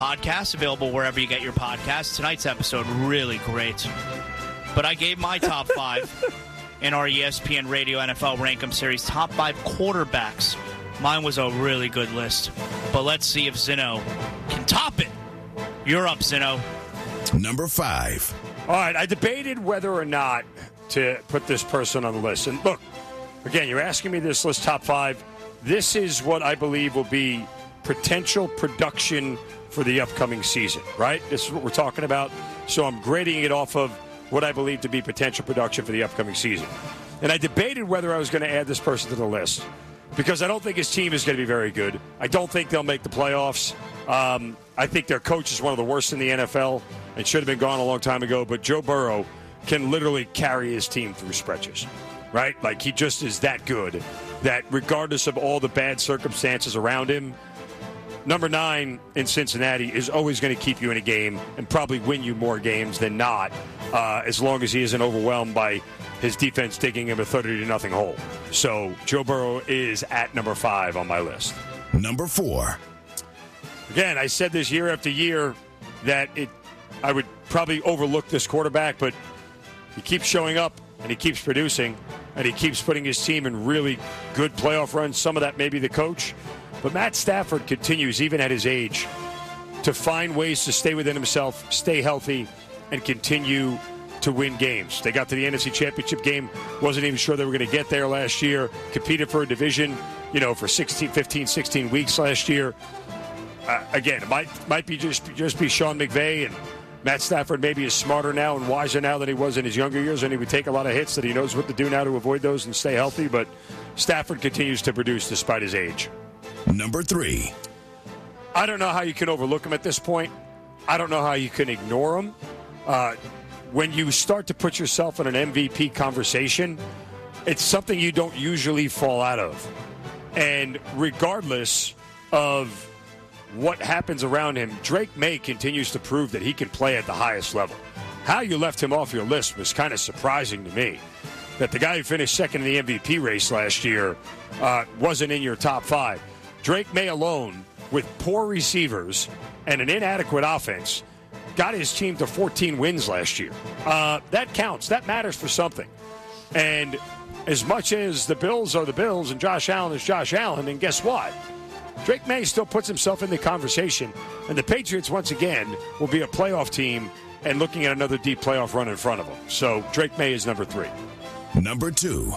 Podcast available wherever you get your podcasts. Tonight's episode really great. But I gave my top 5 in our ESPN Radio NFL Rankum Series, top 5 quarterbacks. Mine was a really good list. But let's see if Zinno can top it. You're up, Zinno. Number 5. All right, I debated whether or not to put this person on the list. And look, again, you're asking me this list, top 5. This is what I believe will be potential production for the upcoming season, right? This is what we're talking about. So I'm grading it off of what I believe to be potential production for the upcoming season. And I debated whether I was going to add this person to the list because I don't think his team is going to be very good. I don't think they'll make the playoffs. I think their coach is one of the worst in the NFL and should have been gone a long time ago. But Joe Burrow can literally carry his team through stretches, right? Like, he just is that good that regardless of all the bad circumstances around him, number 9 in Cincinnati is always going to keep you in a game and probably win you more games than not, as long as he isn't overwhelmed by his defense digging him a 30-0 hole. So Joe Burrow is at number 5 on my list. Number 4. Again, I said this year after year that I would probably overlook this quarterback, but he keeps showing up and he keeps producing and he keeps putting his team in really good playoff runs. Some of that may be the coach. But Matt Stafford continues, even at his age, to find ways to stay within himself, stay healthy, and continue to win games. They got to the NFC Championship game, wasn't even sure they were going to get there last year, competed for a division, for 15, 16 weeks last year. Again, it might be just be Sean McVay, and Matt Stafford maybe is smarter now and wiser now than he was in his younger years, and he would take a lot of hits that he knows what to do now to avoid those and stay healthy. But Stafford continues to produce despite his age. Number 3. I don't know how you can overlook him at this point. I don't know how you can ignore him. When you start to put yourself in an MVP conversation, it's something you don't usually fall out of. And regardless of what happens around him, Drake May continues to prove that he can play at the highest level. How you left him off your list was kind of surprising to me. That the guy who finished second in the MVP race last year wasn't in your top 5. Drake May alone, with poor receivers and an inadequate offense, got his team to 14 wins last year. That counts. That matters for something. And as much as the Bills are the Bills and Josh Allen is Josh Allen, and guess what? Drake May still puts himself in the conversation, and the Patriots, once again, will be a playoff team and looking at another deep playoff run in front of them. So Drake May is number 3. Number 2.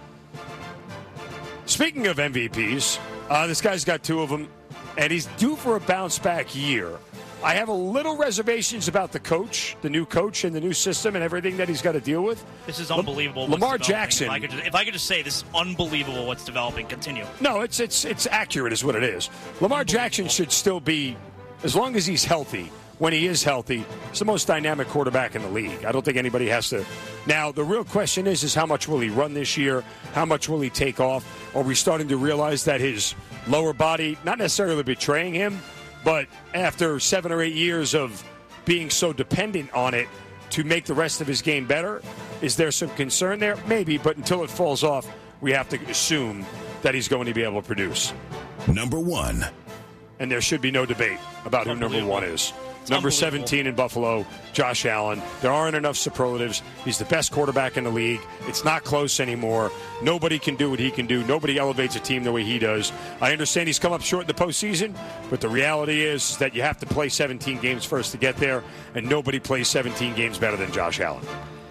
Speaking of MVPs, this guy's got 2 of them, and he's due for a bounce-back year. I have a little reservations about the coach, the new coach, and the new system and everything that he's got to deal with. This is unbelievable. Lamar Jackson. If I could just say, this is unbelievable what's developing. Continue. No, it's accurate is what it is. Lamar Jackson should still be, as long as he's healthy, when he is healthy, he's the most dynamic quarterback in the league. I don't think anybody has to. Now, the real question is how much will he run this year? How much will he take off? Are we starting to realize that his lower body, not necessarily betraying him, but after 7 or 8 years of being so dependent on it to make the rest of his game better, is there some concern there? Maybe, but until it falls off, we have to assume that he's going to be able to produce. Number 1. And there should be no debate about who number 1 is. Number 17 in Buffalo, Josh Allen. There aren't enough superlatives. He's the best quarterback in the league. It's not close anymore. Nobody can do what he can do. Nobody elevates a team the way he does. I understand he's come up short in the postseason, but the reality is that you have to play 17 games first to get there, and nobody plays 17 games better than Josh Allen.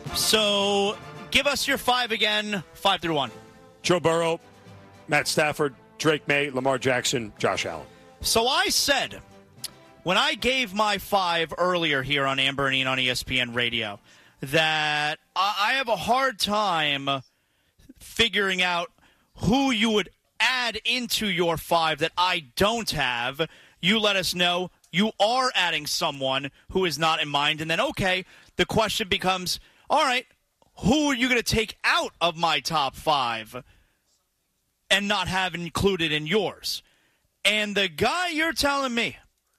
So give us your 5 again, 5 through 1. Joe Burrow, Matt Stafford, Drake May, Lamar Jackson, Josh Allen. So I said, when I gave my 5 earlier here on Amber and Ian on ESPN Radio, that I have a hard time figuring out who you would add into your 5 that I don't have. You let us know you are adding someone who is not in mind. And then, okay, the question becomes, all right, who are you going to take out of my top 5 and not have included in yours? And the guy you're telling me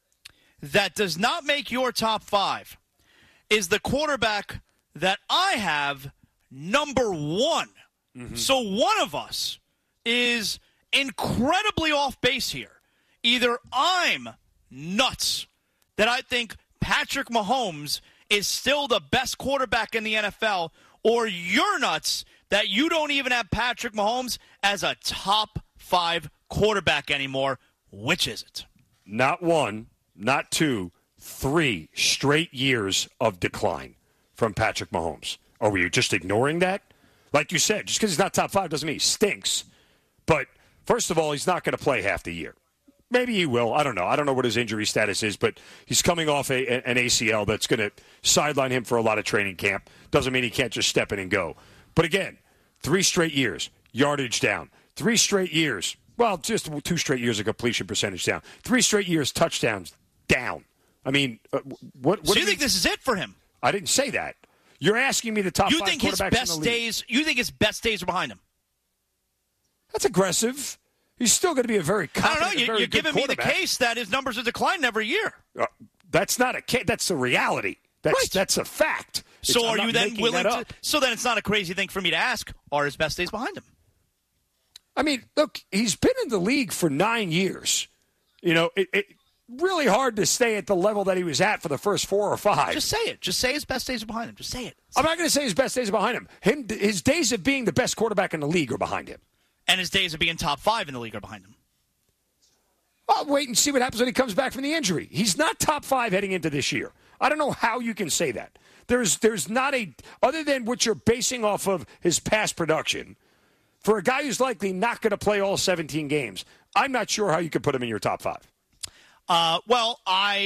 that does not make your top 5 is the quarterback that I have number 1. Mm-hmm. So one of us is incredibly off base here. Either I'm nuts that I think Patrick Mahomes is still the best quarterback in the NFL, or you're nuts that you don't even have Patrick Mahomes as a top 5 quarterback anymore. Which is it? Not 1, not 2, 3 straight years of decline from Patrick Mahomes. Are we just ignoring that? Like you said, just because he's not top 5 doesn't mean he stinks. But first of all, he's not going to play half the year. Maybe he will. I don't know. I don't know what his injury status is, but he's coming off an ACL that's going to sideline him for a lot of training camp. Doesn't mean he can't just step in and go. But again, 3 straight years, yardage down. 3 straight years, well, just 2 straight years of completion percentage down. 3 straight years, touchdowns down. I mean, what so you think this is it for him? I didn't say that. You're asking me the top 5 quarterbacks in the league. You think his best days are behind him? That's aggressive. He's still going to be a very confident, I don't know. You're giving me the case that his numbers are declining every year. That's not a case. That's a reality. That's a fact. So are you then willing to? So then it's not a crazy thing for me to ask. Are his best days behind him? I mean, look, he's been in the league for 9 years. You know, it really hard to stay at the level that he was at for the first 4 or 5. Just say it. Just say his best days are behind him. Just say it. I'm not going to say his best days are behind him. His days of being the best quarterback in the league are behind him. And his days of being top 5 in the league are behind him. I'll wait and see what happens when he comes back from the injury. He's not top 5 heading into this year. I don't know how you can say that. There's not a, other than what you're basing off of his past production, for a guy who's likely not going to play all 17 games, I'm not sure how you could put him in your top 5. Well,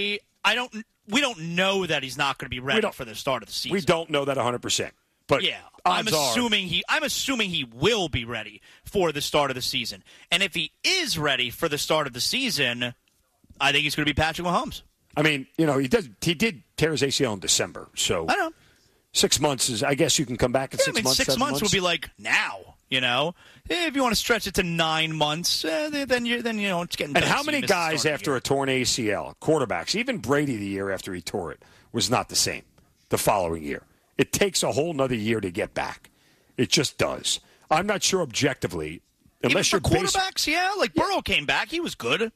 we don't know that he's not going to be ready for the start of the season. We don't know that 100%. But yeah, I'm assuming he will be ready for the start of the season. And if he is ready for the start of the season, I think he's going to be Patrick Mahomes. I mean, you know, he did tear his ACL in December, so I know 6 months is. I guess you can come back in 6 months. 6 months would be like now. You know, if you want to stretch it to 9 months, then you know it's getting. And how many guys after a torn ACL, quarterbacks, even Brady the year after he tore it, was not the same the following year. It takes a whole nother year to get back. It just does. I'm not sure objectively, unless even for quarterbacks, like Burrow came back, he was good.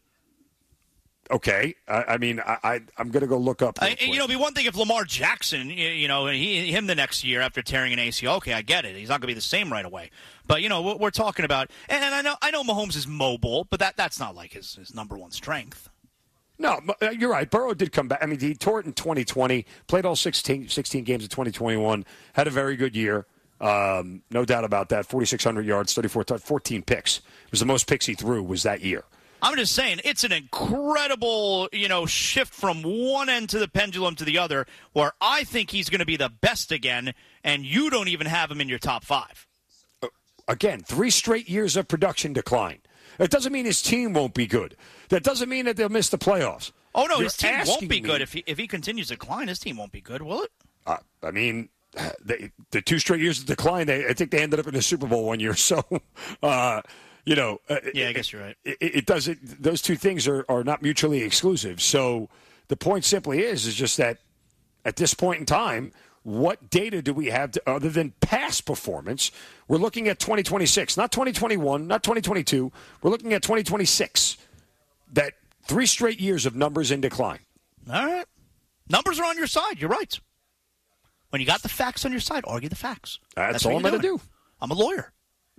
Okay, I'm going to go look up. It'd be one thing if Lamar Jackson, him the next year after tearing an ACL. Okay, I get it. He's not going to be the same right away. But what we're talking about, and I know Mahomes is mobile, but that's not like his number one strength. No, you're right. Burrow did come back. I mean, he tore it in 2020, played all 16 games in 2021, had a very good year. No doubt about that. 4,600 yards, 14 picks. It was the most picks he threw was that year. I'm just saying, it's an incredible, shift from one end to the pendulum to the other, where I think he's going to be the best again, and you don't even have him in your top 5. Again, 3 straight years of production decline. That doesn't mean his team won't be good. That doesn't mean that they'll miss the playoffs. Oh, no, his team won't be good. If he continues to decline, his team won't be good, will it? I mean, the 2 straight years of decline, I think they ended up in the Super Bowl one year. So, yeah, I guess you're right. It doesn't. Those 2 things are not mutually exclusive. So the point simply is just that at this point in time, what data do we have other than past performance? We're looking at 2026, not 2021, not 2022. We're looking at 2026. That 3 straight years of numbers in decline. All right. Numbers are on your side. You're right. When you got the facts on your side, argue the facts. That's all I'm going to do. I'm a lawyer.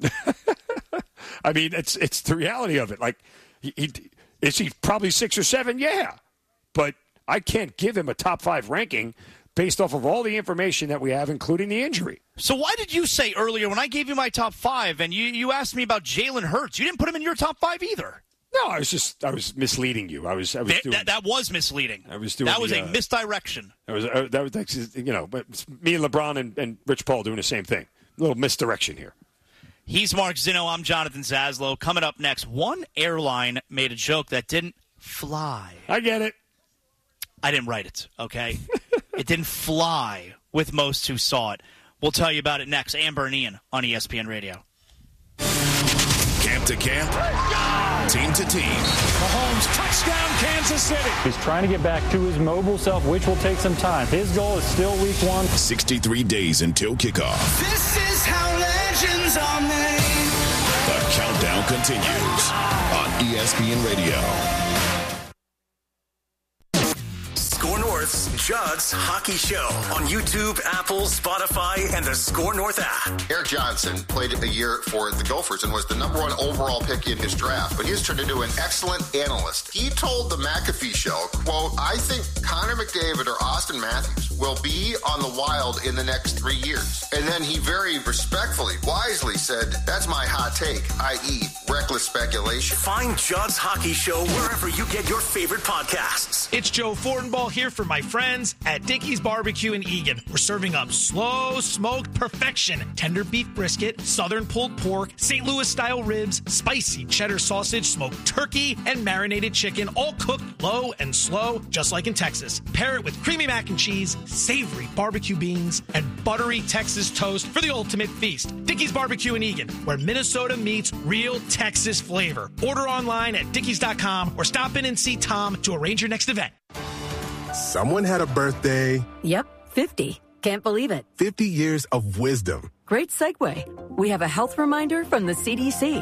I mean, it's the reality of it. Like, is he probably 6 or 7? Yeah. But I can't give him a top 5 ranking based off of all the information that we have, including the injury. So why did you say earlier when I gave you my top 5 and you asked me about Jalen Hurts, you didn't put him in your top 5 either? No, I was misleading you. That was misleading. I was doing that was a misdirection. That was but me and LeBron and Rich Paul doing the same thing. A little misdirection here. He's Mark Zinno. I'm Jonathan Zaslow. Coming up next, one airline made a joke that didn't fly. I get it. I didn't write it, okay? It didn't fly with most who saw it. We'll tell you about it next. Amber and Ian on ESPN Radio. Camp to camp, team to team. Mahomes, touchdown, Kansas City. He's trying to get back to his mobile self, which will take some time. His goal is still week 1. 63 days until kickoff. This is how legends are made. The countdown continues on ESPN Radio. North's Judd's Hockey Show on YouTube, Apple, Spotify, and the Score North app. Eric Johnson played a year for the Gophers and was the number 1 overall pick in his draft, but he has turned into an excellent analyst. He told the McAfee Show, quote, I think Connor McDavid or Austin Matthews will be on the Wild in the next 3 years. And then he very respectfully, wisely said, that's my hot take, i.e. reckless speculation. Find Judd's Hockey Show wherever you get your favorite podcasts. It's Joe Fortenbaugh here for my friends at Dickey's Barbecue in Eagan. We're serving up slow smoked perfection, tender beef brisket, southern pulled pork, St. Louis style ribs, spicy cheddar sausage, smoked turkey, and marinated chicken, all cooked low and slow, just like in Texas. Pair it with creamy mac and cheese, savory barbecue beans, and buttery Texas toast for the ultimate feast. Dickey's Barbecue in Eagan, where Minnesota meets real Texas flavor. Order online at dickeys.com or stop in and see Tom to arrange your next event. Someone had a birthday. Yep, 50. Can't believe it. 50 years of wisdom. Great segue. We have a health reminder from the CDC.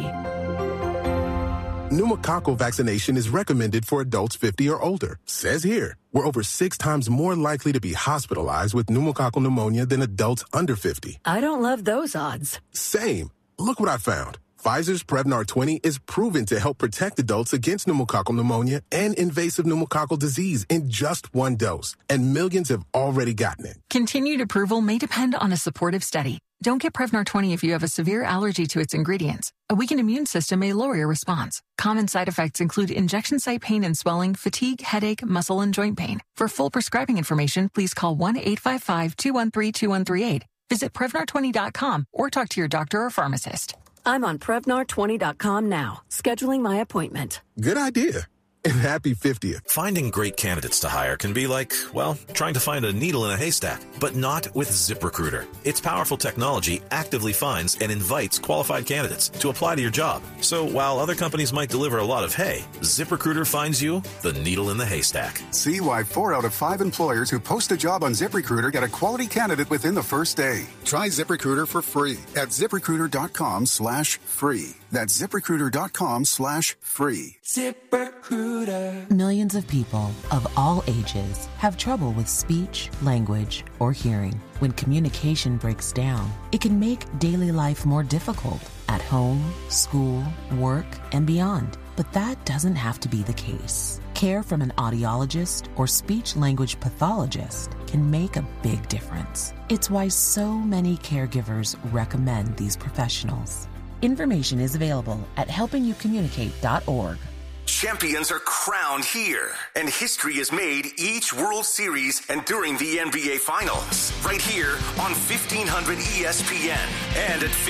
Pneumococcal vaccination is recommended for adults 50 or older. Says here, we're over 6 times more likely to be hospitalized with pneumococcal pneumonia than adults under 50. I don't love those odds. Same. Look what I found. Pfizer's Prevnar 20 is proven to help protect adults against pneumococcal pneumonia and invasive pneumococcal disease in just 1 dose. And millions have already gotten it. Continued approval may depend on a supportive study. Don't get Prevnar 20 if you have a severe allergy to its ingredients. A weakened immune system may lower your response. Common side effects include injection site pain and swelling, fatigue, headache, muscle, and joint pain. For full prescribing information, please call 1-855-213-2138. Visit Prevnar20.com or talk to your doctor or pharmacist. I'm on Prevnar20.com now, scheduling my appointment. Good idea. And happy 50th. Finding great candidates to hire can be like, well, trying to find a needle in a haystack, but not with ZipRecruiter. Its powerful technology actively finds and invites qualified candidates to apply to your job. So while other companies might deliver a lot of hay, ZipRecruiter finds you the needle in the haystack. See why 4 out of 5 employers who post a job on ZipRecruiter get a quality candidate within the first day. Try ZipRecruiter for free at ZipRecruiter.com/free. That's ZipRecruiter.com/free. ZipRecruiter. Millions of people of all ages have trouble with speech, language, or hearing. When communication breaks down, it can make daily life more difficult at home, school, work, and beyond. But that doesn't have to be the case. Care from an audiologist or speech-language pathologist can make a big difference. It's why so many caregivers recommend these professionals. Information is available at helpingyoucommunicate.org. Champions are crowned here, and history is made each World Series and during the NBA Finals. Right here on 1500 ESPN and at